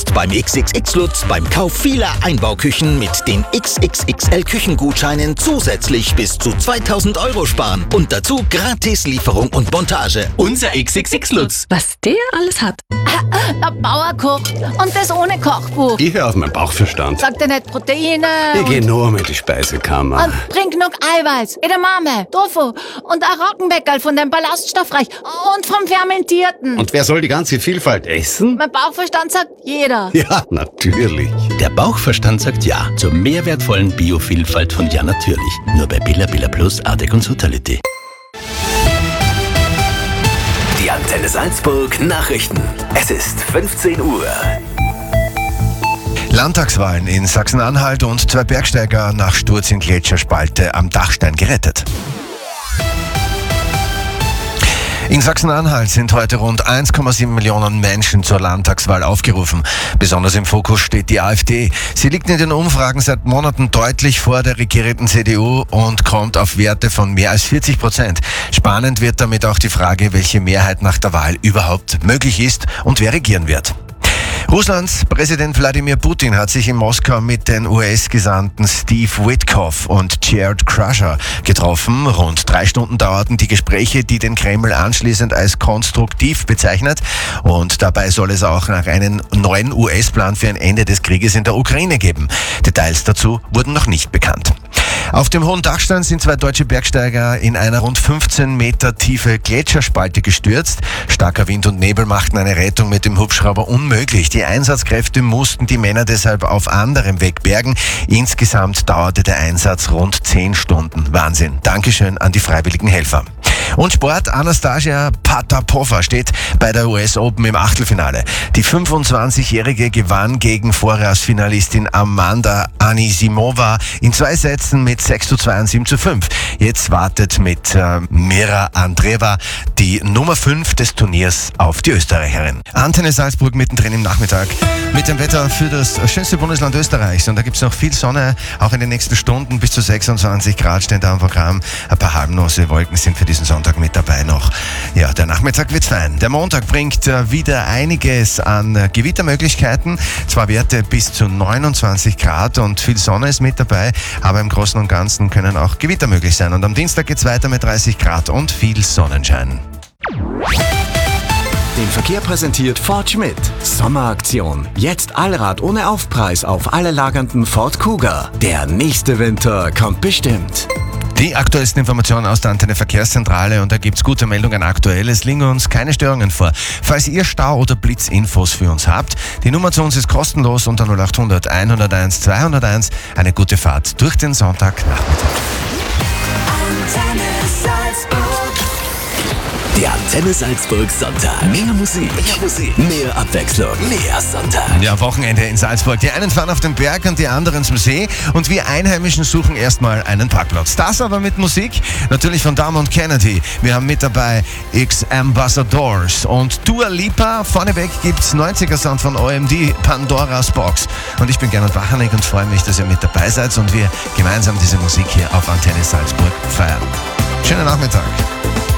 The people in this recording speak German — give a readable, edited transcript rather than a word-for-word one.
Jetzt beim XXX Lutz beim Kauf vieler Einbauküchen mit den XXXL Küchengutscheinen zusätzlich bis zu 2000 € sparen. Und dazu gratis Lieferung und Montage. Unser XXX Lutz. Was der alles hat. Ein Bauerkoch. Und das ohne Kochbuch. Ich höre auf meinen Bauchverstand. Sagt er nicht Proteine? Ich gehe nur mit die Speisekammer. Und bring genug Eiweiß, Edamame, Tofu und ein Roggenbäckerl von dem Ballaststoffreich und vom Fermentierten. Und wer soll die ganze Vielfalt essen? Mein Bauchverstand sagt jeder. Ja, natürlich. Der Bauchverstand sagt ja zur mehr wertvollen Biovielfalt von Ja Natürlich. Nur bei Billa Billa Plus, Ardec und Totality. Die Antenne Salzburg Nachrichten. Es ist 15 Uhr. Landtagswahlen in Sachsen-Anhalt und 2 Bergsteiger nach Sturz in Gletscherspalte am Dachstein gerettet. In Sachsen-Anhalt sind heute rund 1,7 Millionen Menschen zur Landtagswahl aufgerufen. Besonders im Fokus steht die AfD. Sie liegt in den Umfragen seit Monaten deutlich vor der regierenden CDU und kommt auf Werte von mehr als 40%. Spannend wird damit auch die Frage, welche Mehrheit nach der Wahl überhaupt möglich ist und wer regieren wird. Russlands Präsident Wladimir Putin hat sich in Moskau mit den US-Gesandten Steve Witkoff und Jared Kushner getroffen. Rund 3 Stunden dauerten die Gespräche, die den Kreml anschließend als konstruktiv bezeichnet. Und dabei soll es auch nach einem neuen US-Plan für ein Ende des Krieges in der Ukraine geben. Details dazu wurden noch nicht bekannt. Auf dem Hohen Dachstein sind 2 deutsche Bergsteiger in eine rund 15 Meter tiefe Gletscherspalte gestürzt. Starker Wind und Nebel machten eine Rettung mit dem Hubschrauber unmöglich. Die Einsatzkräfte mussten die Männer deshalb auf anderem Weg bergen. Insgesamt dauerte der Einsatz rund 10 Stunden. Wahnsinn. Dankeschön an die freiwilligen Helfer. Und Sport, Anastasia Potapova steht bei der US Open im Achtelfinale. Die 25-Jährige gewann gegen Vorjahresfinalistin Amanda Anisimova in 2 Sätzen mit 6:2 und 7:5. Jetzt wartet mit Mira Andreeva die Nummer 5 des Turniers auf die Österreicherin. Antenne Salzburg mittendrin im Nachmittag mit dem Wetter für das schönste Bundesland Österreichs. Und da gibt es noch viel Sonne, auch in den nächsten Stunden. Bis zu 26 Grad stehen da am Programm. Ein paar halbnasse Wolken sind für diesen Sonntag mit dabei noch. Ja, der Nachmittag wird fein. Der Montag bringt wieder einiges an Gewittermöglichkeiten. Zwar Werte bis zu 29 Grad und viel Sonne ist mit dabei, aber im Großen und Ganzen können auch Gewitter möglich sein. Und am Dienstag geht es weiter mit 30 Grad und viel Sonnenschein. Den Verkehr präsentiert Ford Schmidt. Sommeraktion. Jetzt Allrad ohne Aufpreis auf alle lagernden Ford Kuga. Der nächste Winter kommt bestimmt. Die aktuellsten Informationen aus der Antenne Verkehrszentrale und da gibt's gute Meldungen aktuell. Es liegen uns keine Störungen vor. Falls ihr Stau- oder Blitzinfos für uns habt, die Nummer zu uns ist kostenlos unter 0800 101 201. Eine gute Fahrt durch den Sonntagnachmittag. Der Antenne Salzburg Sonntag. Mehr Musik. Mehr Abwechslung. Mehr Sonntag. Ja, Wochenende in Salzburg. Die einen fahren auf den Berg und die anderen zum See und wir Einheimischen suchen erstmal einen Parkplatz. Das aber mit Musik, natürlich von Diamond Kennedy. Wir haben mit dabei X-Ambassadors und Dua Lipa. Vorneweg gibt's 90er-Sound von OMD, Pandoras Box. Und ich bin Gernot Wachanek und freue mich, dass ihr mit dabei seid und wir gemeinsam diese Musik hier auf Antenne Salzburg feiern. Schönen Nachmittag.